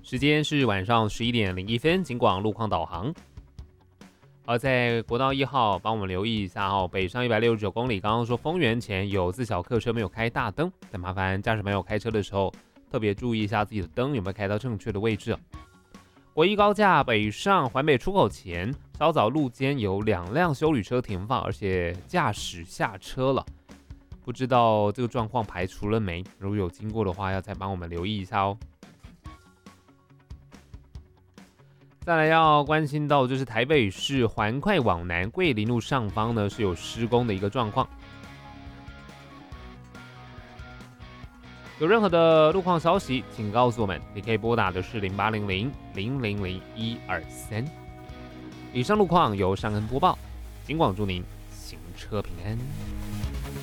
时间是晚上11点01分，警广路况导航。在国道1号帮我们留意一下哦，北上169公里，刚刚说丰原前有自小客车没有开大灯，但麻烦驾驶朋友开车的时候特别注意一下自己的灯有没有开到正确的位置。国一高架北上环北出口前，稍早路肩有2辆休旅车停放，而且驾驶下车了，不知道这个状况排除了没？如果有经过的话，要再帮我们留意一下哦。再来要关心到就是台北市环快往南桂林路上方呢是有施工的一个状况，有任何的路况消息请告诉我们，你可以拨打的是0800-000-123。以上路况由尚恩播报，警广祝您行车平安。